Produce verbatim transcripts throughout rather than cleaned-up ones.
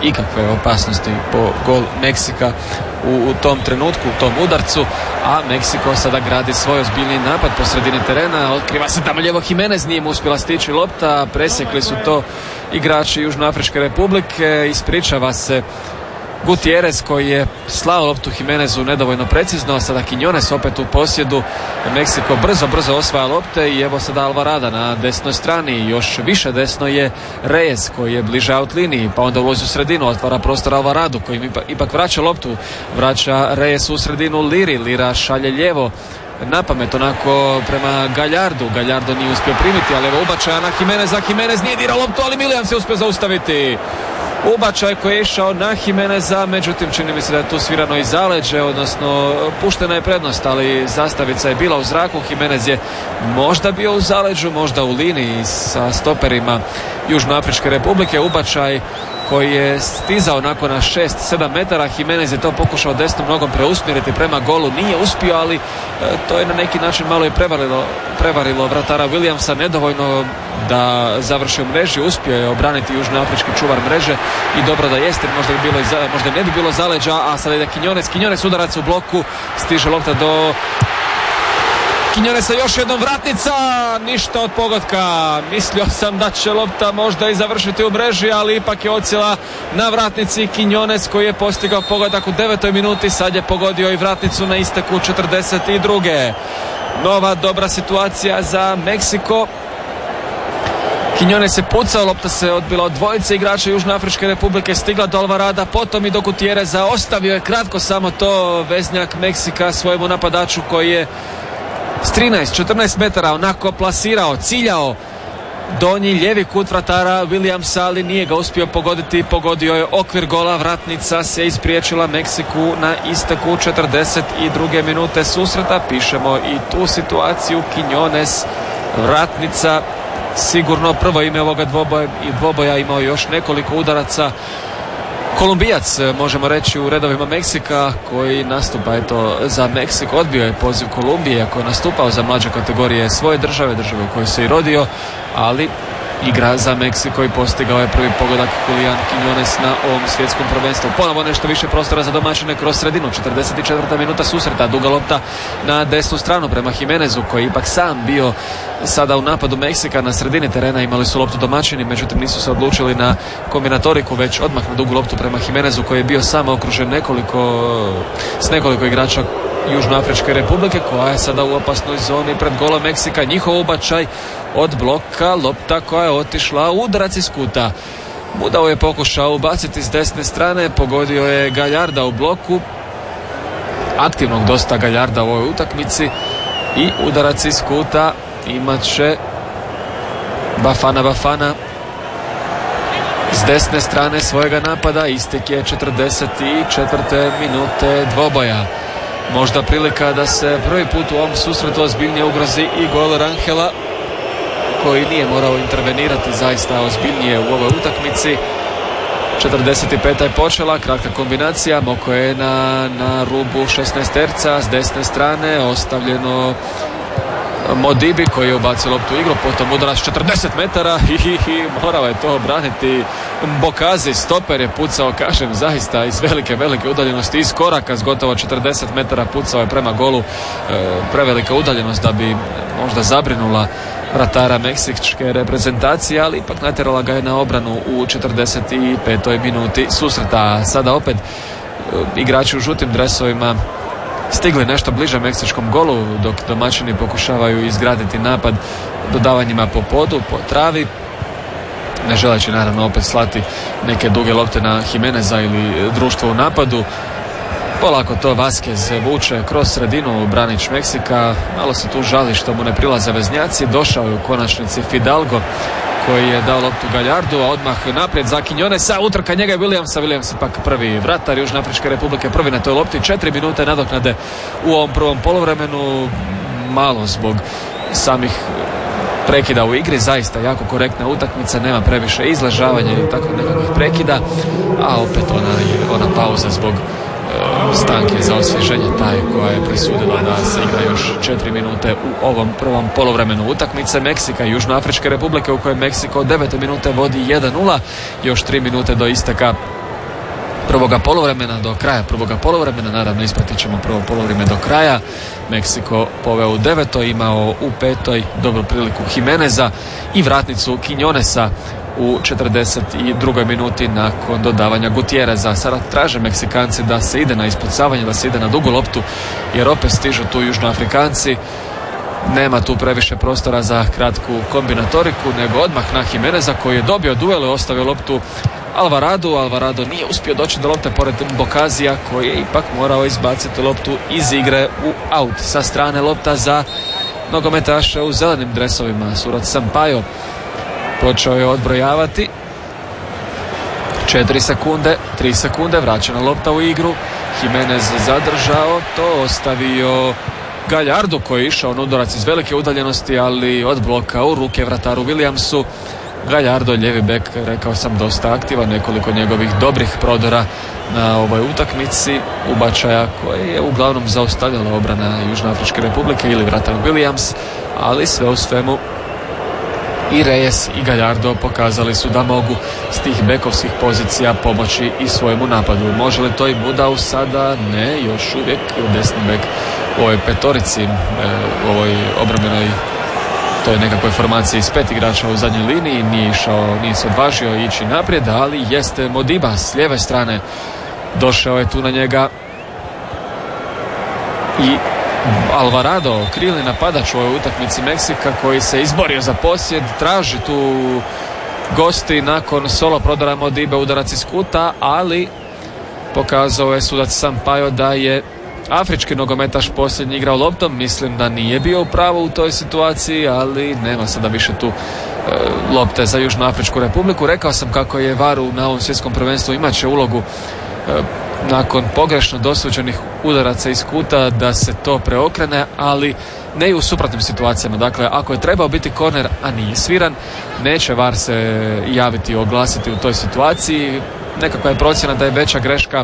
ikakve opasnosti po gol Meksika u, u tom trenutku, u tom udarcu, a Meksiko sada gradi svoj ozbiljni napad po sredini terena. Otkriva se tamo lijevo Jimenez, nije mu uspjela stići lopta, presjekli su to igrači Južnoafričke Republike. Ispričava se Gutierrez koji je slao loptu Jimenezu nedovoljno precizno, a sada Quiñones opet u posjedu. Meksiko brzo, brzo osvaja lopte i evo sada Alvarada na desnoj strani. Još više desno je Reyes koji je bliže out liniji, pa onda ulazi u sredinu, otvara prostor Alvaradu koji ipak, ipak vraća loptu. Vraća Reyes u sredinu Liri, Lira šalje lijevo na pamet onako prema Gallardu. Gallardo nije uspio primiti, ali evo ubačaja na Jimeneza. Jimenez nije dirao loptu, ali Milijan se uspio zaustaviti. Ubačaj koji je išao na Jimeneza, međutim čini mi se da je tu svirano i zaleđe, odnosno puštena je prednost, ali zastavica je bila u zraku. Jimenez je možda bio u zaleđu, možda u liniji sa stoperima Južnoafričke Republike. Ubačaj koji je stizao nakon na šest sedam metara. Jimenez je to pokušao desnom nogom preusmjeriti prema golu, nije uspio, ali e, to je na neki način malo i prevarilo, prevarilo vratara Williamsa, nedovoljno da završi u mreži. Uspio je obraniti južnoafrički čuvar mreže i dobro da jeste, možda, bi bilo i za, možda ne bi bilo zaleđa, a sada ide Quiñones. Quiñones udarac u bloku, stiže lopta do Quiñonesa, još jednom vratnica, ništa od pogotka. Mislio sam da će lopta možda i završiti u mreži, ali ipak je ocijela na vratnici. Quiñones koji je postigao pogodak u devetoj minuti, sad je pogodio i vratnicu na isteku četrdeset druge. Nova dobra situacija za Meksiko. Quiñones se pucao, lopta se odbila od dvojice igrača Južnoafričke Republike, stigla do Alvarada, potom i do Gutierreza, ostavio je kratko samo to veznjak Meksika svojemu napadaču koji je s trinaest četrnaest metara onako plasirao, ciljao donji lijevi kut vratara Williamsa, ali nije ga uspio pogoditi. Pogodio je okvir gola, vratnica se ispriječila Meksiku na isteku četrdeset druge minute susreta. Pišemo i tu situaciju. Quiñones, vratnica, sigurno prvo ime ovoga dvoboja, i dvoboja, imao još nekoliko udaraca. Kolumbijac, možemo reći, u redovima Meksika koji nastupa eto za Meksiko. Odbio je poziv Kolumbije koji je nastupao za mlađe kategorije svoje države, države u kojoj se i rodio, ali igra za Meksiko i postigao je prvi pogodak Julián Quiñones na ovom svjetskom prvenstvu. Ponovo nešto više prostora za domaćine kroz sredinu. četrdeset četvrta minuta susreta, duga lopta na desnu stranu prema Jimenezu koji ipak sam bio sada u napadu Meksika na sredini terena. Imali su loptu domaćini, međutim nisu se odlučili na kombinatoriku, već odmah na dugu loptu prema Jimenezu koji je bio sam okružen nekoliko, s nekoliko igrača Južnoafričke Republike koja je sada u opasnoj zoni pred golom Meksika. Njihov ubačaj od bloka, lopta koja je otišla u udarac iz kuta. Budao je pokušao ubaciti s desne strane, pogodio je Gallarda u bloku, aktivnog dosta Gallarda u ovoj utakmici, i udarac iz kuta imat će Bafana Bafana s desne strane svojega napada. Istek je četrdeset četvrte minute dvoboja. Možda prilika da se prvi put u ovom susretu ozbiljnije ugrozi i gol Rangela koji nije morao intervenirati zaista ozbiljnije u ovoj utakmici. četrdeset peta je počela, kratka kombinacija, Moko je na, na rubu šesnaesterca, s desne strane ostavljeno Modibi koji je ubacio loptu u igru, potom udarac četrdeset metara i, i, i morao je to obraniti Bokazi. Stoper je pucao, kažem, zaista iz velike, velike udaljenosti, iz koraka s gotovo četrdeset metara pucao je prema golu. E, prevelika udaljenost da bi možda zabrinula vratara meksičke reprezentacije, ali ipak natjerala ga je na obranu u četrdeset petoj minuti susreta. Sada opet e, igrači u žutim dresovima stigli nešto bliže meksičkom golu, dok domaćini pokušavaju izgraditi napad dodavanjima po podu, po travi, ne želeći naravno opet slati neke duge lopte na Jimeneza ili društvo u napadu. Polako to Vázquez vuče kroz sredinu, branič Meksika, malo se tu žali što mu ne prilaze veznjaci. Došao je u konačnici Fidalgo koji je dao loptu Gallardu, a odmah naprijed za Quiñonesa, utrka njega je Williamsa. Williams ipak prvi vratar Južnoafričke Republike, prvi na toj lopti. Četiri minute nadoknade u ovom prvom poluvremenu, malo zbog samih prekida u igri, zaista jako korektna utakmica, nema previše izležavanja i tako nekakvih prekida, a opet ona, ona pauza zbog stanke za osvježenje taj koja je presudila da se igra još četiri minute u ovom prvom poluvremenu utakmice Meksika i Južnoafričke Republike, u kojoj Meksiko od devete minute vodi jedan nula, još tri minute do isteka prvoga poluvremena do kraja prvoga poluvremena. Naravno, ispratit ćemo prvo poluvrijeme do kraja. Meksiko poveo u devetoj, imao u petoj dobru priliku Jimeneza i vratnicu Quinonesa u četrdeset drugoj minuti nakon dodavanja Gutierreza. Sada traže Meksikanci da se ide na ispucavanje, da se ide na dugu loptu, jer opet stižu tu Južnoafrikanci. Nema tu previše prostora za kratku kombinatoriku, nego odmah na Jimeneza koji je dobio duel i ostavio loptu Alvaradu. Alvarado nije uspio doći do lopte pored Bokazija koji je ipak morao izbaciti loptu iz igre u aut. Sa strane lopta za nogometaše u zelenim dresovima. Surat Sampaio počeo je odbrojavati. četiri sekunde, tri sekunde, vraćena lopta u igru. Jimenez zadržao to, ostavio Gallardu koji je išao na udarac iz velike udaljenosti, ali od bloka u ruke vrataru Williamsu. Gallardo, ljevi bek, rekao sam, dosta aktivan, nekoliko njegovih dobrih prodora na ovoj utakmici, ubačaja koje je uglavnom zaustavljala obrana Južnoafričke Republike ili vratar Williams, ali sve u svemu i Reyes i Gallardo pokazali su da mogu s tih bekovskih pozicija pomoći i svojemu napadu. Može li to i Budau sada? Ne, još uvijek desni bek u ovoj petorici, u ovoj obrambenoj, to je nekakvoj formaciji iz pet igrača u zadnjoj liniji, nije išao, nije se odvažio ići naprijed, ali jeste Modiba s lijeve strane, došao je tu na njega i Alvarado, krilni napadač u ovoj utakmici Meksika koji se izborio za posjed, traži tu gosti nakon solo prodora Modibe, udarac iz kuta, ali pokazao je sudac Sampaio da je afrički nogometaš posljednji igrao loptom. Mislim da nije bio u pravu u toj situaciji, ali nema sada više tu e, lopte za Južnoafričku Republiku. Rekao sam kako je V A R na ovom svjetskom prvenstvu imat će ulogu e, nakon pogrešno dosuđenih udaraca iz kuta da se to preokrene, ali ne i u suprotnim situacijama. Dakle, ako je trebao biti korner, a nije sviran, neće V A R se javiti i oglasiti u toj situaciji. Nekakva je procjena da je veća greška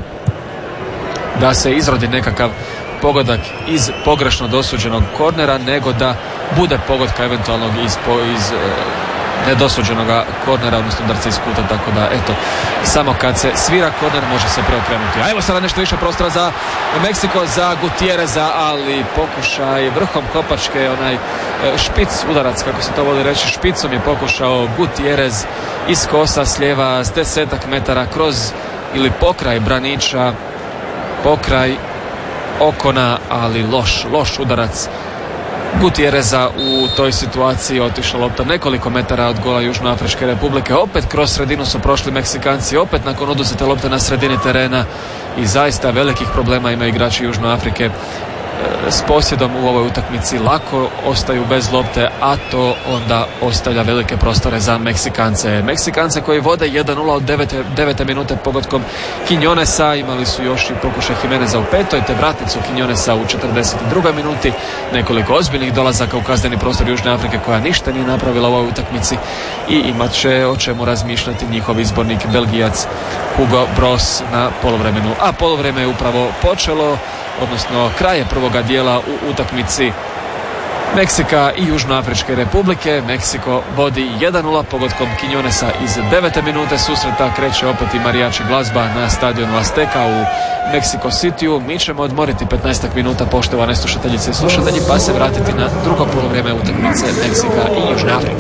da se izrodi nekakav pogodak iz pogrešno dosuđenog kornera nego da bude pogotka eventualnog iz, iz e, nedosuđenog kornera, odnosno udarca iz kuta, tako da eto, samo kad se svira korner može se preokrenuti. A evo sada nešto više prostora za Meksiko, za Gutierreza, ali pokušaj vrhom kopačke, onaj e, špic udarac, kako se to voli reći, špicom je pokušao Gutierrez iz kosa s lijeva s desetak metara kroz ili pokraj braniča, pokraj okona, ali loš, loš udarac Gutierreza u toj situaciji. Otišla lopta nekoliko metara od gola Južnoafričke Republike. Opet kroz sredinu su prošli Meksikanci, opet nakon oduzete lopte na sredini terena i zaista velikih problema imaju igrači Južne Afrike s posjedom u ovoj utakmici. Lako ostaju bez lopte, a to onda ostavlja velike prostore za Meksikance. Meksikance koji vode jedan nula od devete minute pogodkom Quinonesa. Imali su još i pokušaj Jimeneza u petoj, te vratnicu Quinonesa u četrdeset drugoj minuti. Nekoliko ozbiljnih dolazaka u kazneni prostor Južne Afrike koja ništa nije napravila u ovoj utakmici i imat će o čemu razmišljati njihov izbornik Belgijac Hugo Broos na poluvremenu. A poluvreme je upravo počelo, odnosno kraje prvoga dijela u utakmici Meksika i Južnoafričke Republike. Meksiko vodi jedan nula pogodkom Quinonesa iz devete minute susreta. Kreće opet i marijači glazba na stadionu Azteca u Mexico Cityu. Mi ćemo odmoriti petnaestak minuta, poštovane slušateljice i slušatelji, pa se vratiti na drugo poluvrijeme utakmice Meksika i Južne Afrike.